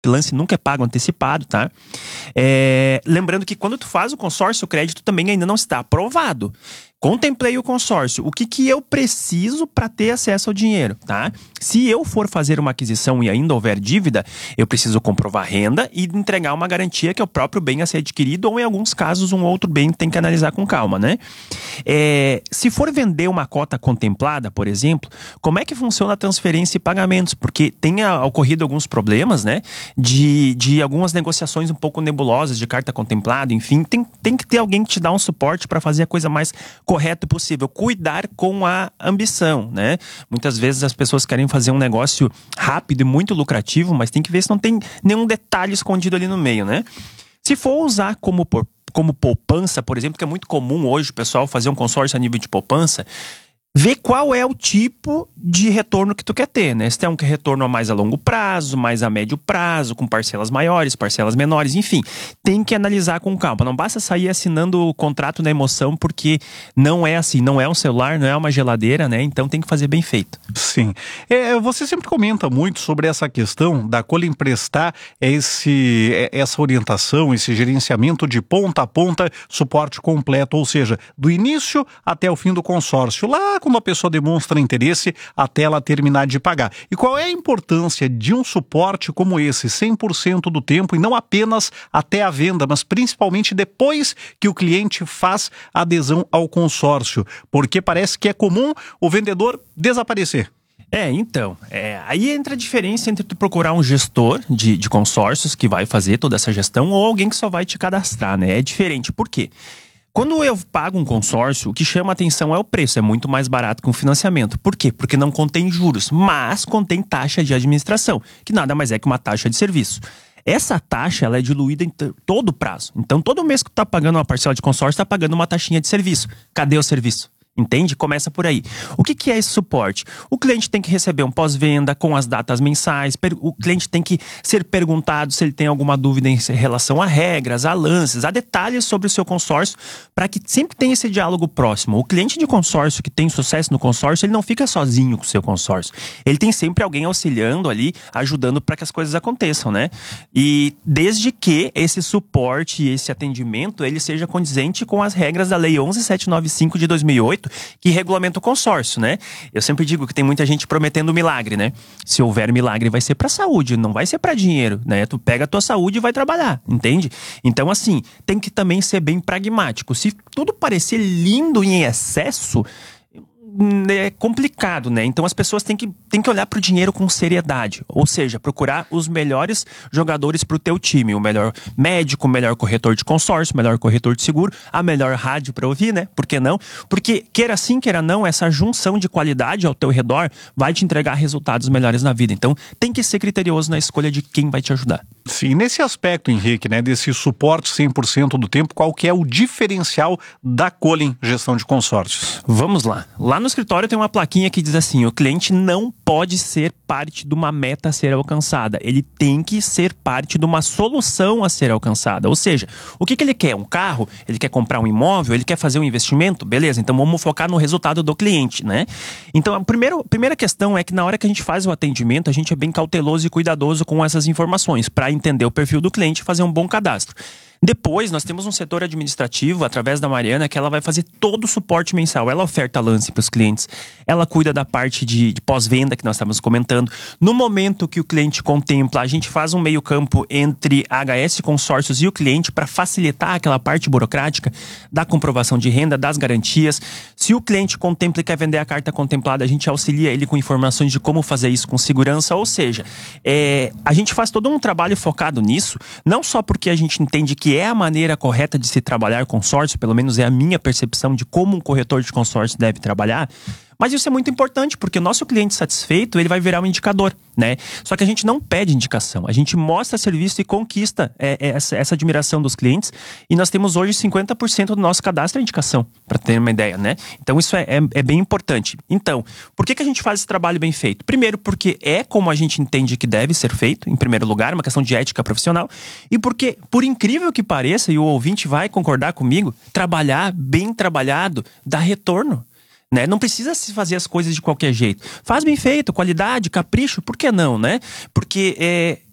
lance nunca é pago antecipado, tá? Lembrando que quando tu faz o consórcio, o crédito também ainda não está aprovado. Contemplei o consórcio. O que eu preciso para ter acesso ao dinheiro, tá? Se eu for fazer uma aquisição e ainda houver dívida, eu preciso comprovar renda e entregar uma garantia que é o próprio bem a ser adquirido ou, em alguns casos, um outro bem tem que analisar com calma, né? Se for vender uma cota contemplada, por exemplo, como é que funciona a transferência e pagamentos? Porque tem ocorrido alguns problemas, né? De algumas negociações um pouco nebulosas de carta contemplada, enfim. Tem que ter alguém que te dá um suporte para fazer a coisa mais correto possível, cuidar com a ambição, né? Muitas vezes as pessoas querem fazer um negócio rápido e muito lucrativo, mas tem que ver se não tem nenhum detalhe escondido ali no meio, né? Se for usar como poupança, por exemplo, que é muito comum hoje o pessoal fazer um consórcio a nível de poupança, vê qual é o tipo de retorno que tu quer ter, né? Se tem um retorno a mais a longo prazo, mais a médio prazo, com parcelas maiores, parcelas menores, enfim. Tem que analisar com calma. Não basta sair assinando o contrato na emoção, porque não é assim. Não é um celular, não é uma geladeira, né? Então tem que fazer bem feito. Sim. Você sempre comenta muito sobre essa questão da Colin prestar essa orientação, esse gerenciamento de ponta a ponta, suporte completo, ou seja, do início até o fim do consórcio. Lá quando a pessoa demonstra interesse até ela terminar de pagar. E qual é a importância de um suporte como esse, 100% do tempo, e não apenas até a venda, mas principalmente depois que o cliente faz a adesão ao consórcio? Porque parece que é comum o vendedor desaparecer. Aí entra a diferença entre tu procurar um gestor de consórcios que vai fazer toda essa gestão ou alguém que só vai te cadastrar, né? É diferente. Por quê? Quando eu pago um consórcio, o que chama atenção é o preço. É muito mais barato que um financiamento. Por quê? Porque não contém juros, mas contém taxa de administração, que nada mais é que uma taxa de serviço. Essa taxa, ela é diluída em todo o prazo. Então, todo mês que tu tá pagando uma parcela de consórcio, tá pagando uma taxinha de serviço. Cadê o serviço? Entende? Começa por aí. O que é esse suporte? O cliente tem que receber um pós-venda com as datas mensais. O cliente tem que ser perguntado se ele tem alguma dúvida em relação a regras, a lances, a detalhes sobre o seu consórcio, para que sempre tenha esse diálogo próximo. O cliente de consórcio que tem sucesso no consórcio, ele não fica sozinho com o seu consórcio. Ele tem sempre alguém auxiliando ali, ajudando para que as coisas aconteçam, né? E desde que esse suporte e esse atendimento, ele seja condizente com as regras da Lei 11.795 de 2008, que regulamenta o consórcio, né? Eu sempre digo que tem muita gente prometendo milagre, né? Se houver milagre, vai ser pra saúde, não vai ser pra dinheiro, né? Tu pega a tua saúde e vai trabalhar, entende? Então, assim, tem que também ser bem pragmático. Se tudo parecer lindo em excesso, é complicado, né? Então as pessoas têm que olhar pro dinheiro com seriedade, ou seja, procurar os melhores jogadores pro teu time, o melhor médico, o melhor corretor de consórcio, o melhor corretor de seguro, a melhor rádio para ouvir, né? Por que não? Porque queira sim, queira não, essa junção de qualidade ao teu redor vai te entregar resultados melhores na vida. Então tem que ser criterioso na escolha de quem vai te ajudar. Sim, nesse aspecto, Henrique, né, desse suporte 100% do tempo, qual que é o diferencial da Colin Gestão de Consórcios? Vamos lá. Lá no escritório tem uma plaquinha que diz assim: o cliente não pode ser parte de uma meta a ser alcançada. Ele tem que ser parte de uma solução a ser alcançada. Ou seja, o que ele quer? Um carro? Ele quer comprar um imóvel? Ele quer fazer um investimento? Beleza, então vamos focar no resultado do cliente, né? Então a primeira questão é que na hora que a gente faz o atendimento, a gente é bem cauteloso e cuidadoso com essas informações para entender o perfil do cliente e fazer um bom cadastro. Depois, nós temos um setor administrativo, através da Mariana, que ela vai fazer todo o suporte mensal. Ela oferta lance para os clientes, ela cuida da parte de pós-venda que nós estávamos comentando. No momento que o cliente contempla, a gente faz um meio campo entre a HS Consórcios e o cliente para facilitar aquela parte burocrática da comprovação de renda, das garantias. Se o cliente contempla e quer vender a carta contemplada, a gente auxilia ele com informações de como fazer isso com segurança. Ou seja, a gente faz todo um trabalho focado nisso, não só porque a gente entende que é a maneira correta de se trabalhar consórcio, pelo menos é a minha percepção de como um corretor de consórcio deve trabalhar, mas isso é muito importante, porque o nosso cliente satisfeito, ele vai virar um indicador, né? Só que a gente não pede indicação, a gente mostra serviço e conquista essa admiração dos clientes, e nós temos hoje 50% do nosso cadastro é indicação, para ter uma ideia, né? Então isso é bem importante. Então, por que a gente faz esse trabalho bem feito? Primeiro, porque é como a gente entende que deve ser feito, em primeiro lugar, uma questão de ética profissional, e porque, por incrível que pareça, e o ouvinte vai concordar comigo, trabalhar bem trabalhado dá retorno. Né? Não precisa se fazer as coisas de qualquer jeito. Faz bem feito, qualidade, capricho, por que não, né? Porque